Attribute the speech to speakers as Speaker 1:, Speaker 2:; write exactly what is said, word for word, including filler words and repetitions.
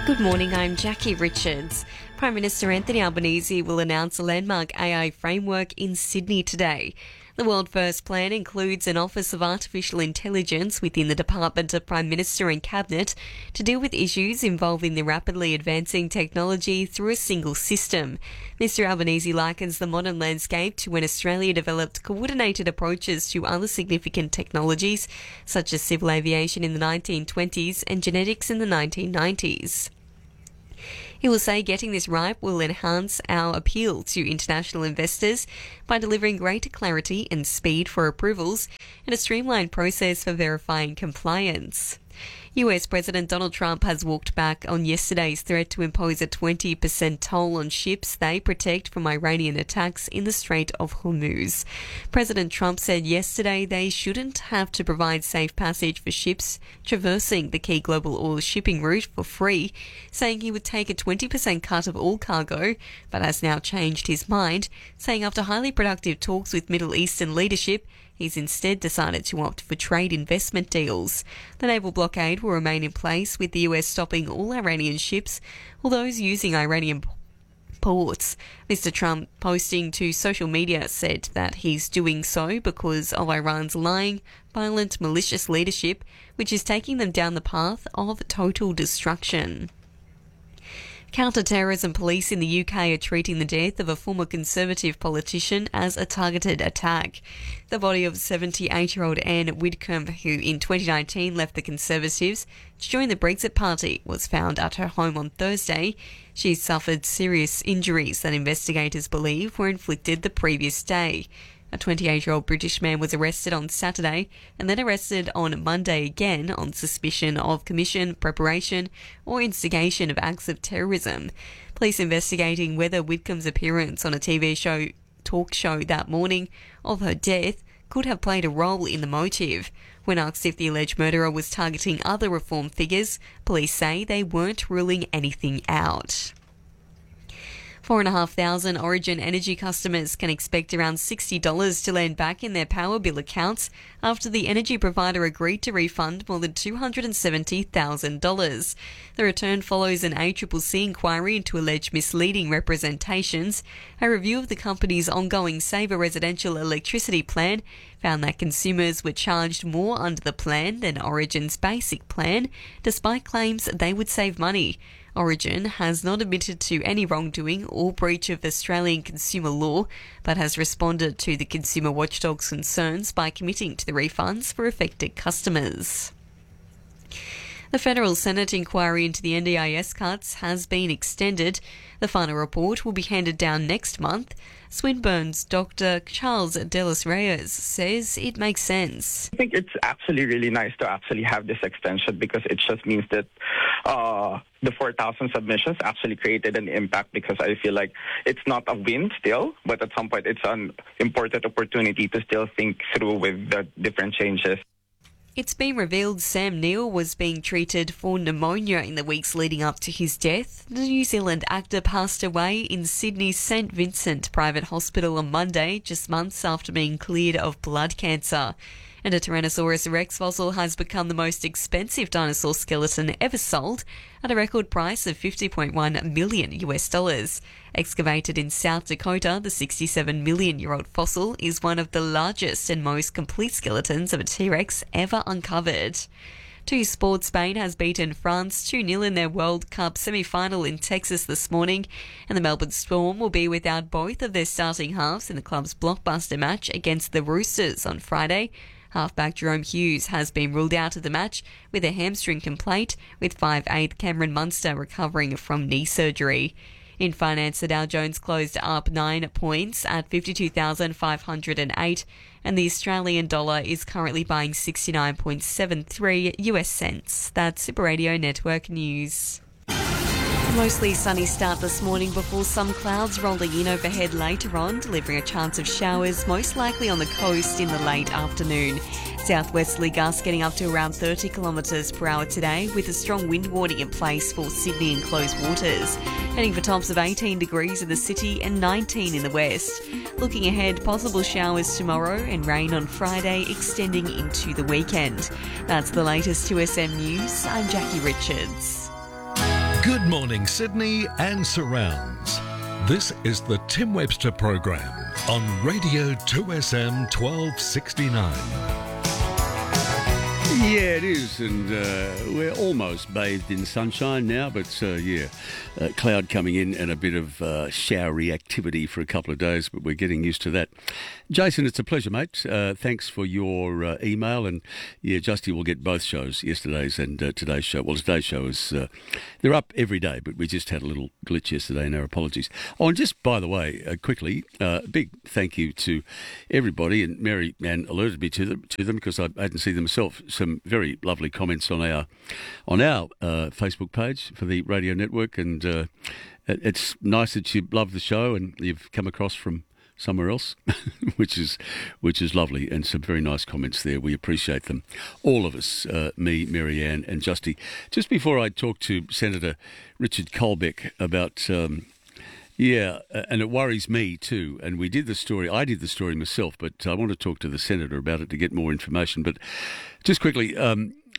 Speaker 1: Good morning, I'm Jackie Richards. Prime Minister Anthony Albanese will announce a landmark A I framework in Sydney today. The World First plan includes an Office of Artificial Intelligence within the Department of Prime Minister and Cabinet to deal with issues involving the rapidly advancing technology through a single system. Mister Albanese likens the modern landscape to when Australia developed coordinated approaches to other significant technologies, such as civil aviation in the nineteen twenties and genetics in the nineteen nineties. He will say getting this right will enhance our appeal to international investors by delivering greater clarity and speed for approvals and a streamlined process for verifying compliance. U S President Donald Trump has walked back on yesterday's threat to impose a twenty percent toll on ships they protect from Iranian attacks in the Strait of Hormuz. President Trump said yesterday they shouldn't have to provide safe passage for ships traversing the key global oil shipping route for free, saying he would take a twenty percent cut of all cargo, but has now changed his mind, saying after highly productive talks with Middle Eastern leadership, he's instead decided to opt for trade investment deals. The naval blockade will remain in place, with the U S stopping all Iranian ships or those using Iranian ports. Mister Trump, posting to social media, said that he's doing so because of Iran's lying, violent, malicious leadership, which is taking them down the path of total destruction. Counter-terrorism police in the U K are treating the death of a former Conservative politician as a targeted attack. The body of seventy-eight-year-old Anne Whitcomb, who in twenty nineteen left the Conservatives to join the Brexit Party, was found at her home on Thursday. She suffered serious injuries that investigators believe were inflicted the previous day. A twenty-eight-year-old British man was arrested on Saturday and then arrested on Monday again on suspicion of commission, preparation or instigation of acts of terrorism. Police investigating whether Whitcomb's appearance on a T V show talk show that morning of her death could have played a role in the motive. When asked if the alleged murderer was targeting other reform figures, police say they weren't ruling anything out. Four and a half thousand Origin Energy customers can expect around sixty dollars to land back in their power bill accounts after the energy provider agreed to refund more than two hundred seventy thousand dollars. The return follows an A C C C inquiry into alleged misleading representations. A review of the company's ongoing Saver residential electricity plan found that consumers were charged more under the plan than Origin's basic plan, despite claims they would save money. Origin has not admitted to any wrongdoing or breach of Australian consumer law, but has responded to the Consumer Watchdog's concerns by committing to the refunds for affected customers. The Federal Senate inquiry into the N D I S cuts has been extended. The final report will be handed down next month. Swinburne's Doctor Charles Delos Reyes says it makes sense.
Speaker 2: I think it's actually really nice to actually have this extension because it just means that uh, the four thousand submissions actually created an impact, because I feel like it's not a win still, but at some point it's an important opportunity to still think through with the different changes.
Speaker 1: It's been revealed Sam Neill was being treated for pneumonia in the weeks leading up to his death. The New Zealand actor passed away in Sydney's Saint Vincent Private Hospital on Monday, just months after being cleared of blood cancer. And a Tyrannosaurus rex fossil has become the most expensive dinosaur skeleton ever sold at a record price of fifty point one million U S dollars. Excavated in South Dakota, the sixty-seven million year old fossil is one of the largest and most complete skeletons of a T-Rex ever uncovered. Two Sport Spain has beaten France two nil in their World Cup semi-final in Texas this morning, and the Melbourne Storm will be without both of their starting halves in the club's blockbuster match against the Roosters on Friday. Halfback Jerome Hughes has been ruled out of the match with a hamstring complaint, with five eight Cameron Munster recovering from knee surgery. In finance, the Dow Jones closed up nine points at fifty-two thousand five hundred eight, and the Australian dollar is currently buying sixty-nine point seven three U S cents. That's Super Radio Network News. Mostly sunny start this morning before some clouds rolling in overhead later on, delivering a chance of showers, most likely on the coast in the late afternoon. Southwesterly gusts getting up to around thirty kilometres per hour today, with a strong wind warning in place for Sydney and close waters. Heading for tops of eighteen degrees in the city and nineteen in the west. Looking ahead, possible showers tomorrow and rain on Friday, extending into the weekend. That's the latest two S M News. I'm Jackie Richards.
Speaker 3: Good morning, Sydney and surrounds. This is the Tim Webster program on Radio two S M twelve sixty-nine.
Speaker 4: Yeah, it is, and uh, we're almost bathed in sunshine now, but uh, yeah, uh, cloud coming in and a bit of uh, showery activity for a couple of days, but we're getting used to that. Jason, it's a pleasure, mate. Uh, thanks for your uh, email, and yeah, Justy will get both shows, yesterday's and uh, today's show. Well, today's show is, uh, they're up every day, but we just had a little glitch yesterday, and our apologies. Oh, and just by the way, uh, quickly, uh, big thank you to everybody, and Mary Ann alerted me to them, to them because I hadn't seen them myself. Some very lovely comments on our on our uh, Facebook page for the radio network, and uh, it's nice that you love the show and you've come across from somewhere else, which is which is lovely, and some very nice comments there. We appreciate them, all of us, uh, me, Mary Ann, and Justy. Just before I talk to Senator Richard Colbeck about. Um, Yeah, and it worries me too. And we did the story, I did the story myself, but I want to talk to the Senator about it to get more information. But just quickly, um,